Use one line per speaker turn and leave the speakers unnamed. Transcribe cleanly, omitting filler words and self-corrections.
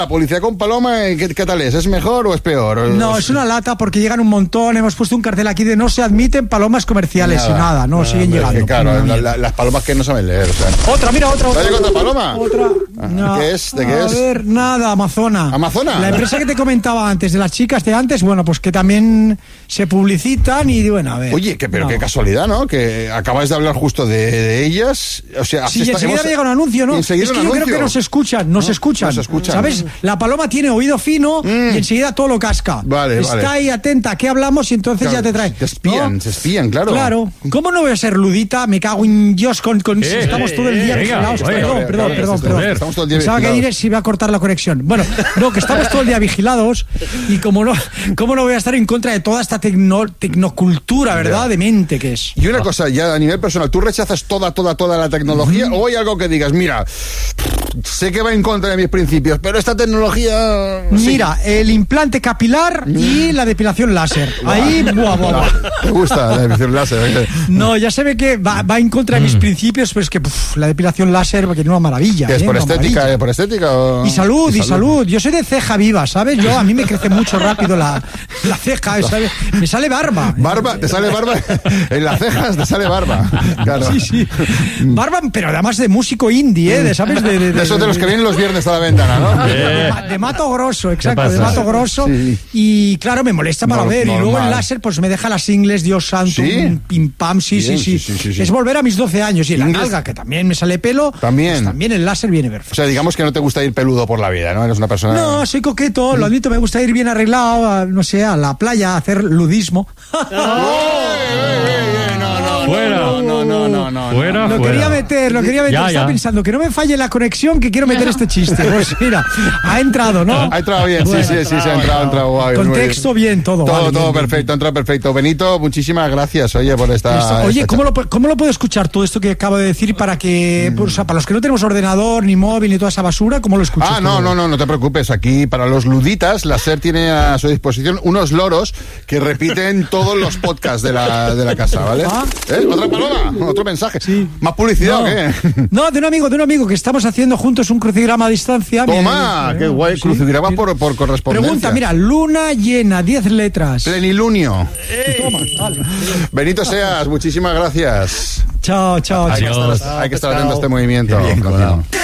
La publicidad con Paloma, ¿qué tal es? ¿Es mejor o es peor?
No, es una lata porque llegan un montón. Hemos puesto un cartel aquí de no se admiten palomas comerciales siguen llegando.
Claro, las palomas que no saben leer. O sea.
Otra.
¿Te llega otra paloma?
Otra. No.
¿De qué es?
A ver, nada, Amazona.
¿Amazona?
La empresa que te comentaba antes, de las chicas de antes, bueno, pues que también se publicitan y bueno, a ver.
Oye, qué casualidad, ¿no? Que acabas de hablar justo de ellas. O sea,
sí, enseguida llega un anuncio, ¿no? Es que yo creo que nos escuchan. ¿Sabes? La paloma tiene oído fino y enseguida todo lo casca. Está ahí atenta a qué hablamos y entonces ya te trae.
Te espían, ¿no? Se espían, claro.
Claro. ¿Cómo no voy a ser ludita? Me cago en Dios si estamos todo el día vigilados. Perdón.
Estamos todo el día
Pensaba que Inés iba a cortar la conexión. Bueno, no, que estamos todo el día vigilados y ¿cómo no voy a estar en contra de toda esta tecnocultura, ¿verdad? De mente que es.
Y una cosa, ya a nivel personal, ¿tú rechazas toda la tecnología o hay algo que digas, mira, sé que va en contra de mis principios, pero esta tecnología...
Mira, el implante capilar y la depilación láser. Ahí, buah.
¿Te gusta la depilación láser?
No, ya se ve que va en contra de mis principios, pero es que la depilación láser, porque es una maravilla.
¿Es por estética? ¿Por estética?
Y salud. Yo soy de ceja viva, ¿sabes? A mí me crece mucho rápido la ceja, ¿sabes? Me sale barba.
¿Barba? ¿Te sale barba? En las cejas te sale barba. Claro.
Sí. Barba, pero además de músico indie, ¿sabes?
De esos de los que vienen los viernes a la ventana, ¿no?
De Mato Grosso, exacto, de Mato Grosso. Sí. Y claro, me molesta para ver. Y luego el láser, pues me deja las ingles, Dios santo, pim pam, sí. Es volver a mis 12 años. Y la nalga, que también me sale pelo,
también.
Pues también el láser viene perfecto.
O sea, digamos que no te gusta ir peludo por la vida, ¿no? Eres una persona...
No, soy coqueto, lo admito, me gusta ir bien arreglado, no sé, a la playa, a hacer ludismo.
Fuera.
Lo quería meter. Estaba pensando que no me falle la conexión, que quiero meter este chiste. Pues mira, ha entrado, ¿no?
Ha entrado bien, sí, se ha entrado.
Contexto bien, todo.
Todo perfecto, ha entrado perfecto. Benito, muchísimas gracias, por esta...
Oye, ¿cómo lo puedo escuchar todo esto que acabo de decir para que, o sea, para los que no tenemos ordenador, ni móvil, ni toda esa basura, ¿cómo lo escuchas?
No te preocupes. Aquí, para los luditas, la SER tiene a su disposición unos loros que repiten todos los podcasts de la casa, ¿vale? ¿Otra paloma? ¿Otro mensaje?
Sí.
¿Más publicidad o qué?
No, de un amigo que estamos haciendo juntos un crucigrama a distancia.
¡Toma! ¡Qué guay! Sí. Crucigrama por correspondencia.
Pregunta, mira, luna llena, 10 letras.
Plenilunio.
Toma, vale.
Benito Seas, muchísimas gracias.
Chao.
Hay que estar atento a este movimiento.
Qué bien,